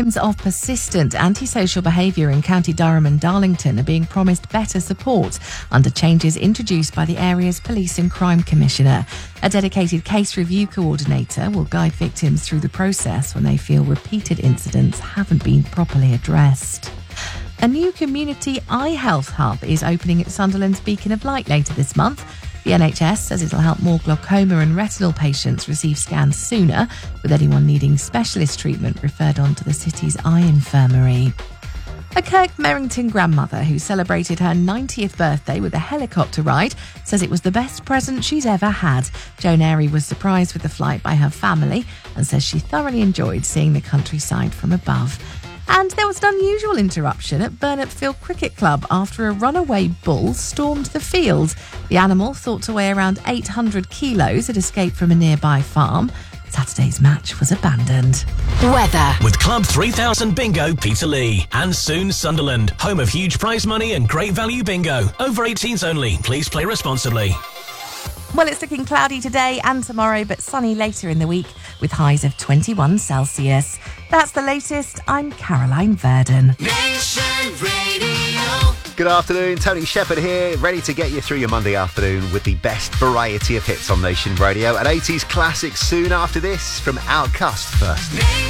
Of persistent antisocial behaviour in County Durham and Darlington are being promised better support under changes introduced by the area's Police and Crime Commissioner. A dedicated case review coordinator will guide victims through the process when they feel repeated incidents haven't been properly addressed. A new community eye health hub is opening at Sunderland's Beacon of Light later this month. The NHS says it'll help more glaucoma and retinal patients receive scans sooner, with anyone needing specialist treatment referred on to the city's eye infirmary. A Kirk Merrington grandmother who celebrated her 90th birthday with a helicopter ride says it was the best present she's ever had. Joan Airy was surprised with the flight by her family and says she thoroughly enjoyed seeing the countryside from above. And there was an unusual interruption at Burnop Field Cricket Club after a runaway bull stormed the field. The animal, thought to weigh around 800 kilos, had escaped from a nearby farm. Saturday's match was abandoned. Weather. With Club 3000 Bingo Peterlee. And soon Sunderland, home of huge prize money and great value bingo. Over 18s only. Please play responsibly. Well, it's looking cloudy today and tomorrow, but sunny later in the week with highs of 21 Celsius. That's the latest. I'm Caroline Verdon. Nation Radio. Good afternoon, Tony Shepherd here, ready to get you through your Monday afternoon with the best variety of hits on Nation Radio. An 80s classic soon after this from Outkast first.